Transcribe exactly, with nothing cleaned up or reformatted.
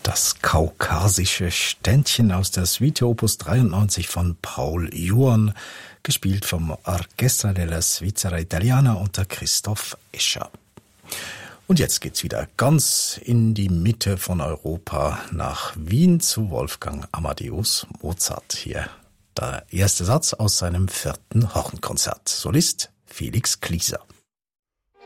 Das kaukasische Ständchen aus der Suite Opus dreiundneunzig von Paul Juon, gespielt vom Orchestra della Svizzera Italiana unter Christoph Escher. Und jetzt geht's wieder ganz in die Mitte von Europa, nach Wien zu Wolfgang Amadeus Mozart. Hier der erste Satz aus seinem vierten Hornkonzert. Solist Felix Klieser.